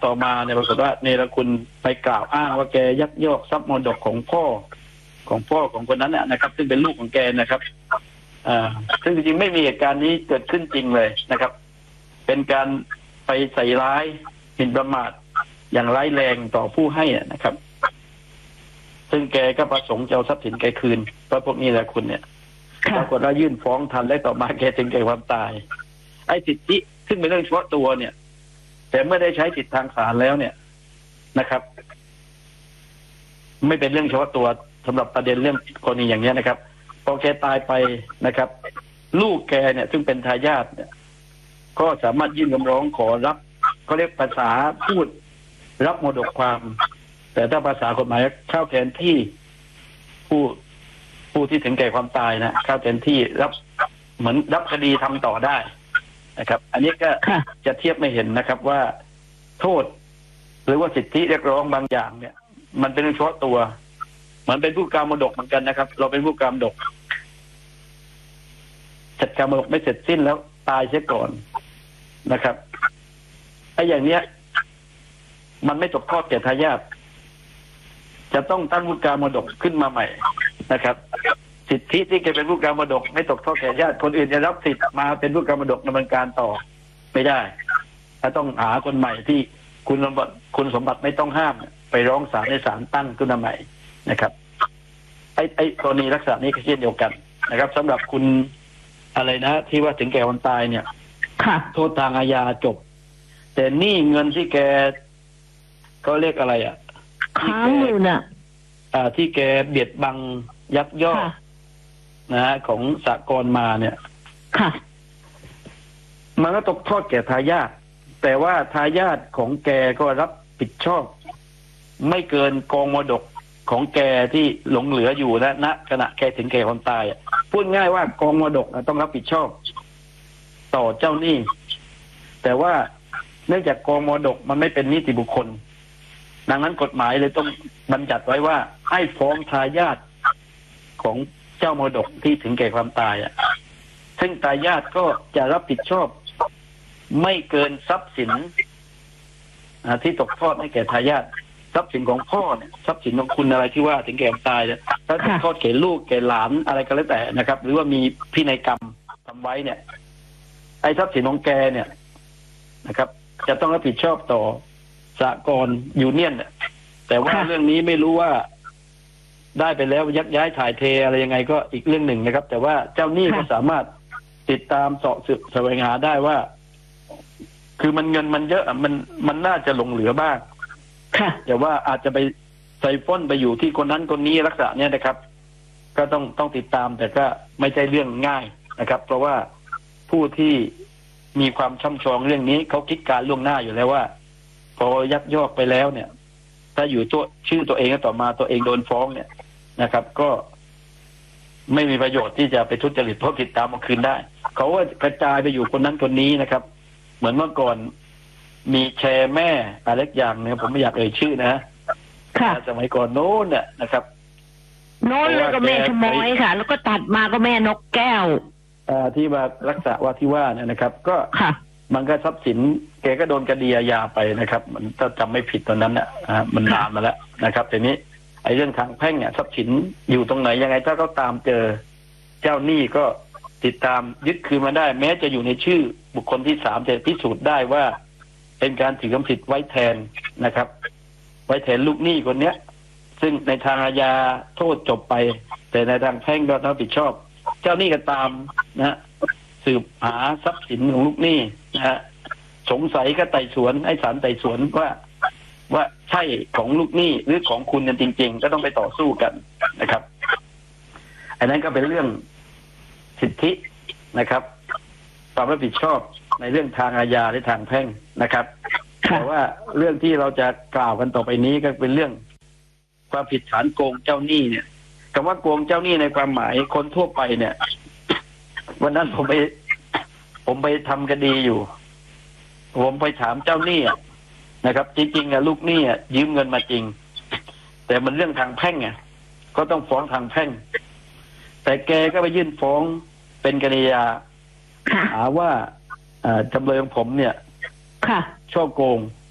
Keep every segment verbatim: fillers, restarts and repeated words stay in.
ต่อมาเนี่ยปรากฏว่าเนรคุณไปกล่าวอ้างว่าแกยักยอกทรัพย์มรดกของพ่อของพ่อของคนนั้นนะครับซึ่งเป็นลูกของแกนะครับอ่าซึ่งจริงๆไม่มีเหตุการณ์นี้เกิดขึ้นจริงเลยนะครับเป็นการไปใส่ร้ายหมิ่นประมาทอย่างร้ายแรงต่อผู้ให้นะครับซึ่งแกก็ประสงค์จะเอาทรัพย์สินแกคืนเพราะพวกนี้แหละคุณเนี่ยปรากฏว่ายื่นฟ้องทันและต่อมาแกถึงแก่ความตายไอ้สิทธิซึ่งเป็นเรื่องเฉพาะตัวเนี่ยแต่เมื่อได้ใช้สิทธิทางศาลแล้วเนี่ยนะครับไม่เป็นเรื่องเฉพาะตัวสำหรับประเด็นเรื่องกรณีอย่างนี้นะครับพอแกตายไปนะครับลูกแกเนี่ยซึ่งเป็นทายาทเนี่ยก็สามารถยื่นคำร้องขอรับเขาเรียกภาษาพูดรับมรดกความแต่ถ้าภาษากฎหมายเข้าแทนที่ผู้ผู้ที่ถึงแก่ความตายนะเข้าแทนที่รับเหมือนรับคดีทำต่อได้นะครับอันนี้ก็จะเทียบไม่เห็นนะครับว่าโทษหรือว่าสิทธิเรียกร้องบางอย่างเนี่ยมันเป็นเรื่องเฉพาะตัวเหมือนเป็นผู้การมรดกเหมือนกันนะครับเราเป็นผู้การมรดกจัดการมรดกไม่เสร็จสิ้นแล้วตายเสียก่อนนะครับไอ้อย่างเนี้ยมันไม่ตกทอดแก่ทายาทจะต้องตั้งผู้การมรดกขึ้นมาใหม่นะครับสิทธิที่แกเป็นผู้การมรดกไม่ตกทอดแก่ญาติคนอื่นจะรับสิทธิ์มาเป็นผู้การมรดกดำเนินการต่อไม่ได้ถ้าต้องหาคนใหม่ที่คุณสมบัติคุณสมบัติไม่ต้องห้ามไปร้องศาลในศาลตั้งขึ้นมาใหม่นะครับไอ้ไอ้กรณีลักษณะนี้ก็เช่นเดียวกันนะครับสำหรับคุณอะไรนะที่ว่าถึงแก่วันตายเนี่ยโทษทางอาญาจบแต่นี่เงินที่แกเขาเรียกอะไรอ่ะค้างอยู่น่ะอ่าที่แกเบียดบังยักยอกนะฮะของสหกรณ์มาเนี่ยค่ะมันก็ตกทอดแก่ทายาทแต่ว่าทายาทของแกก็รับผิดชอบไม่เกินกองมรดกของแกที่หลงเหลืออยู่และณขณะแกถึงแก่ความตายพูดง่ายว่ากองมรดกต้องรับผิดชอบต่อเจ้าหนี้แต่ว่าเนื่องจากกองมรดกมันไม่เป็นนิติบุคคลดังนั้นกฎหมายเลยต้องบัญญัติไว้ว่าให้ฟ้องทายาทของเจ้ามรดกที่ถึงแก่ความตายอ่ะซึ่งทายาทก็จะรับผิดชอบไม่เกินทรัพย์สินที่ตกทอดให้แก่ทายาททรัพย์สินของพ่อเนี่ยทรัพย์สินของคุณอะไรที่ว่าถึงแก่ความตายเนี่ยถ้าตกทอดแก่ลูกแก่หลานอะไรก็แล้วแต่นะครับหรือว่ามีพินัยกรรมทำไว้เนี่ยไอ้ทรัพย์สินของแกเนี่ยนะครับจะต้องรับผิดชอบต่อสหกรณ์ยูเนียนเนี่ยแต่ว่าเรื่องนี้ไม่รู้ว่าได้ไปแล้วยักย้ายถ่ายเทอะไรยังไงก็อีกเรื่องหนึ่งนะครับแต่ว่าเจ้าหนี้ก็สามารถติดตามเสาะสืบแสวงหาได้ว่าคือมันเงินมันเยอะมันมันน่าจะหลงเหลือบ้างแต่ว่าอาจจะไปใส่ฟ้นไปอยู่ที่คนนั้นคนนี้ลักษณะเนี้ยนะครับก็ต้องต้องติดตามแต่ก็ไม่ใช่เรื่องง่ายนะครับเพราะว่าผู้ที่มีความช่ำชองเรื่องนี้เขาคิดการล่วงหน้าอยู่แล้วว่าพอยักยอกไปแล้วเนี่ยถ้าอยู่ตัวชื่อตัวเองต่อมาตัวเองโดนฟ้องเนี่ยนะครับก็ไม่มีประโยชน์ที่จะไปทุจริตเพราะติดตามมาคืนได้เขาว่ากระจายไปอยู่คนนั้นคนนี้นะครับเหมือนเมื่อก่อนมีแชร์แม่อะไรอย่างเนี่ยผมไม่อยากเอ่ยชื่อนะค่ะสมัยก่อนโน้นเนี่ยนะครับโน้นเลยก็แม่ชะม้อยค่ะแล้วก็ตัดมาก็แม่นกแก้วอ่าที่ว่ารักษาว่าที่ว่าเนี่ยนะครับก็มันก็ทรัพย์สินแกก็โดนคดีอาญาไปนะครับมันถ้าจำไม่ผิดตอนนั้นเนี่ยมันนานมาแล้วนะครับทีนี้ไอ้เรื่องทางแพ่งเนี่ยทรัพย์สินอยู่ตรงไหนยังไงถ้าเขาตามเจอเจ้าหนี้ก็ติดตามยึดคืนมาได้แม้จะอยู่ในชื่อบุคคลที่สามจะพิสูจน์ได้ว่าเป็นการถือกรรมสิทธิ์ไว้แทนนะครับไว้แทนลูกหนี้คนเนี้ยซึ่งในทางอาญาโทษจบไปแต่ในทางแพ่งก็ต้องรับผิดชอบเจ้าหนี้ก็ตามนะสืบหาทรัพย์สินของลูกหนี้นะฮะสงสัยก็ไต่สวนให้ศาลไต่สวนว่าว่าใช่ของลูกหนี้หรือของคุณกันจริงๆก็ต้องไปต่อสู้กันนะครับอันนั้นก็เป็นเรื่องสิทธินะครับความรับผิดชอบในเรื่องทางอาญาและทางแพ่งนะครับแต่ว่าเรื่องที่เราจะกล่าวกันต่อไปนี้ก็เป็นเรื่องความผิดฐานโกงเจ้าหนี้เนี่ยคำว่าโกงเจ้าหนี้ในความหมายคนทั่วไปเนี่ยวันนั้นผมไปผมไปทำคดีอยู่ผมไปถามเจ้าหนี้นะครับจริงๆอะลูกหนี้อะยืมเงินมาจริงแต่มันเรื่องทางแพ่งไงก็ต้องฟ้องทางแพ่งแต่แกก็ไปยื่นฟ้องเป็นคดีอาญาหาว่าจำเลยของผมเนี่ยช่อโกง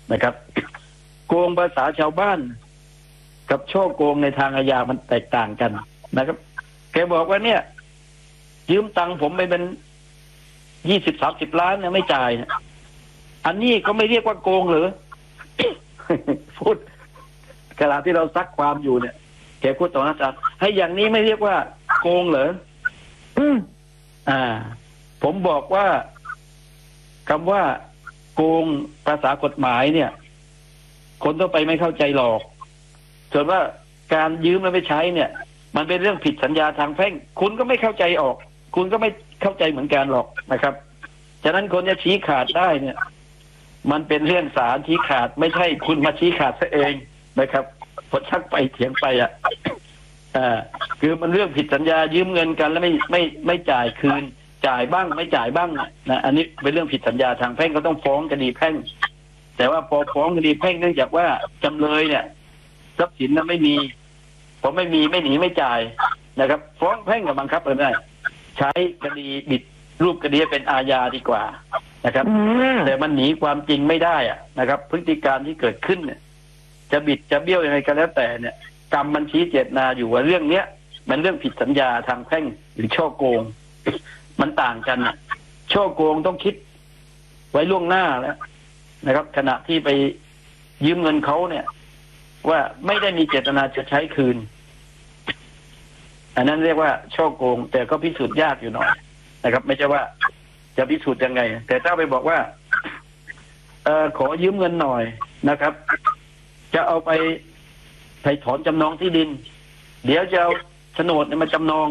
นะครับโกงภาษาชาวบ้านกับช่อโกงในทางอาญามันแตกต่างกันนะครับแกบอกว่าเนี่ยยืมตังค์ผมไปเป็นยี่สิบสามสิบล้านเนี่ยไม่จ่ายเนี่ยอันนี้ก็ไม่เรียกว่าโกงหรือ พูดขณะที่เราซักความอยู่เนี่ยแกพูดต่อหน้าศาลให้อย่างนี้ไม่เรียกว่าโกงเหรออืมอ่า ผมบอกว่าคำว่าโกงภาษากฎหมายเนี่ยคนทั่วไปไม่เข้าใจหรอกส่วนว่าการยืมแล้วไม่ใช้เนี่ยมันเป็นเรื่องผิดสัญญาทางแพ่งคุณก็ไม่เข้าใจออกคุณก็ไม่เข้าใจเหมือนกันหรอกนะครับฉะนั้นคนจะชี้ขาดได้เนี่ยมันเป็นเรื่องศาลชี้ขาดไม่ใช่คุณมาชี้ขาดซะเองนะครับพอชักไปเถียงไปอ่ะอ่าคือมันเรื่องผิดสัญญายืมเงินกันแล้วไม่ไม่ไม่จ่ายคืนจ่ายบ้างไม่จ่ายบ้างนะอันนี้เป็นเรื่องผิดสัญญาทางแพ่งก็ต้องฟ้องคดีแพ่งแต่ว่าพอฟ้องคดีแพ่งเนื่องจากว่าจำเลยเนี่ยทรัพย์สินนั้นไม่มีพอไม่มีไม่หนีไม่จ่ายนะครับฟ้องแพ่งกับบังคับไม่ได้ใช้คดีบิดรูปคดีเป็นอาญาดีกว่านะครับแต่มันหนีความจริงไม่ได้อะนะครับพฤติการที่เกิดขึ้นเนี่ยจะบิดจะเบี้ยวยังไงก็แล้วแต่เนี่ยกรรมมันชี้เจตนาอยู่ว่าเรื่องเนี้ยมันเรื่องผิดสัญญาทางแพ่งหรือช่อโกงมันต่างกันนะช่อโกงต้องคิดไว้ล่วงหน้าแล้วนะครับขณะที่ไปยืมเงินเขาเนี่ยว่าไม่ได้มีเจตนาจะใช้คืนอันนั้นเรียกว่าช่อโกงแต่ก็พิสูจน์ยากอยู่หน่อยนะครับไม่ใช่ว่าจะพิสูจน์ยังไงแต่ถ้าไปบอกว่าเออขอยืมเงินหน่อยนะครับจะเอาไปไถ่ถอนจำนองที่ดินเดี๋ยวจะเอาโฉนดมาจำนอง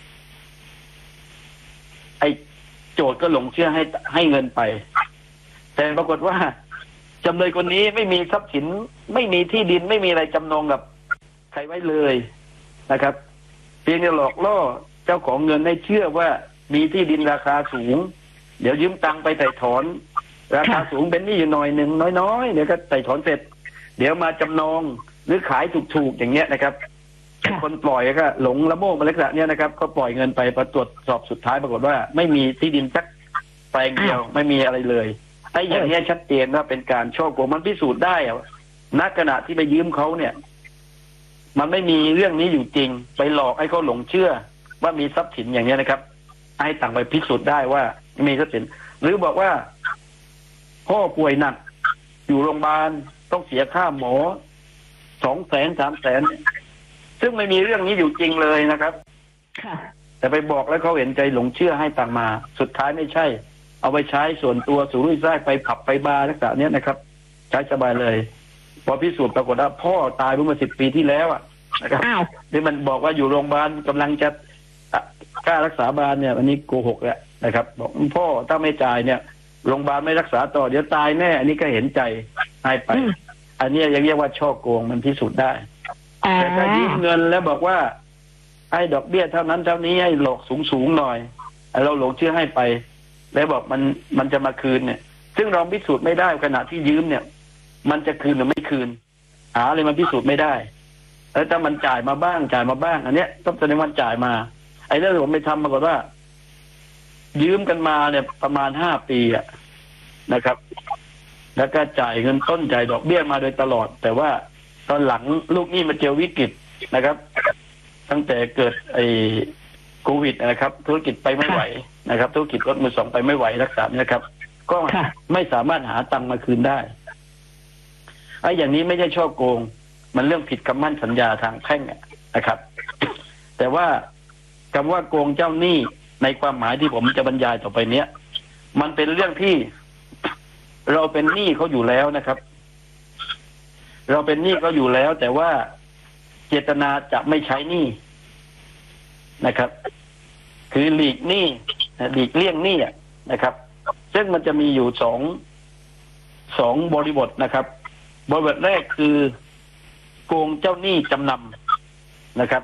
ไอ้โจทย์ก็หลงเชื่อให้ให้เงินไปแต่ปรากฏว่าจำเลยคนนี้ไม่มีทรัพย์สินไม่มีที่ดินไม่มีอะไรจำนองกับใครไว้เลยนะครับเพียงแต่หลอกล่อเจ้าของเงินให้เชื่อว่ามีที่ดินราคาสูงเดี๋ยวยืมตังค์ไปไถ่ถอนราคาสูงเป็นหนี้อยู่หน่อยหนึ่งน้อยๆเดี๋ยวก็ไถ่ถอนเสร็จเดี๋ยวมาจำนองหรือขายถูกๆอย่างเงี้ยนะครับคนปล่อยก็หลงละโมบมาลักษณะเนี้ยนะครับก็ปล่อยเงินไปพอตรวจสอบสุดท้ายปรากฏว่าไม่มีที่ดินสักแปลงเดียวไม่มีอะไรเลยไอ้อย่างเนี้ยชัดเจนว่าเป็นการช่อโกงมันพิสูจน์ได้อะณขณะที่ไปยืมเขาเนี่ยมันไม่มีเรื่องนี้อยู่จริงไปหลอกให้เขาหลงเชื่อว่ามีทรัพย์สินอย่างเนี้ยนะครับให้ต่างไปพิสูจน์ได้ว่ามีทรัพย์สินหรือบอกว่าพ่อป่วยหนักอยู่โรงพยาบาลต้องเสียค่าหมอสองแสนสามแสนซึ่งไม่มีเรื่องนี้อยู่จริงเลยนะครับแต่ไปบอกแล้วเขาเห็นใจหลงเชื่อให้ต่างมาสุดท้ายไม่ใช่เอาไปใช้ส่วนตัวสูรุ่ยซ่ายไปผับไปบาร์ลักษณะนี้นะครับใช้สบายเลยพอพิสูจน์ปรากฏว่าพ่อตายเมื่อสิบปีที่แล้วอ่ะนะครับที่มันบอกว่าอยู่โรงพยาบาลกำลังจะค่ารักษาบาลเนี่ยอันนี้โกหกแล้วนะครับบอกพ่อถ้าไม่จ่ายเนี่ยโรงพยาบาลไม่รักษาต่อเดี๋ยวตายแน่อันนี้ก็เห็นใจให้ไปอันนี้ยังเรียกว่าช่อโกงมันพิสูจน์ได้แต่ถ้ายืมเงินแล้วบอกว่าให้ดอกเบี้ยเท่านั้นเท่านี้ให้หลอกสูงสูงหน่อยเราหลงเชื่อให้ไปแล้วบอกมันมันจะมาคืนเนี่ยซึ่งเราพิสูจน์ไม่ได้ขณะที่ยืมเนี่ยมันจะคืนหรือไม่คืนหาอะไรมันพิสูจน์ไม่ได้แล้วถ้ามันจ่ายมาบ้างจ่ายมาบ้างอันเนี้ยต้องแสดงว่าจ่ายมาไอ้เรื่องผมไปทำปรากฏว่ายืมกันมาเนี่ยประมาณห้าปีอะนะครับแล้วก็จ่ายเงินต้นจ่ายดอกเบี้ยมาโดยตลอดแต่ว่าตอนหลังลูกหนี้มาเจอวิกฤตนะครับตั้งแต่เกิดไอ้โควิดนะครับธุรกิจไปไม่ไหวนะครับธุรกิจรถมือสองไปไม่ไหวรักษานะครับก็ไม่สามารถหาตังค์มาคืนได้ไอ้อย่างนี้ไม่ใช่ช่อโกงมันเรื่องผิดคำมั่นสัญญาทางแพ่งนะครับ แต่ว่าคำว่าโกงเจ้าหนี้ในความหมายที่ผมจะบรรยายต่อไปเนี้ยมันเป็นเรื่องที่เราเป็นหนี้เขาอยู่แล้วนะครับ เราเป็นหนี้เขาอยู่แล้วแต่ว่าเจตนาจะไม่ใช้หนี้นะครับคือหลีกหนี้หลีกเลี่ยงหนี้นะครับซึ่งมันจะมีอยู่สองสองบริบทนะครับบริบทแรกคือโกงเจ้าหนี้จำนำนะครับ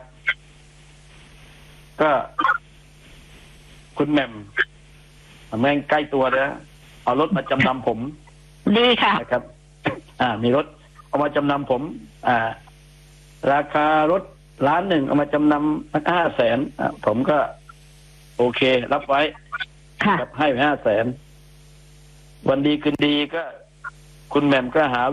ก็คุณแหม่มแม่งใกล้ตัวนะเอารถมาจำนำผมดีค่ะนะครับอ่ามีรถเอามาจำนำผมอ่าราคารถล้านหนึ่งเอามาจำนำห้าแสนผมก็โอเครับไว้กับให้ห้าแสนวันดีคืนดีก็คุณแหม่มก็หา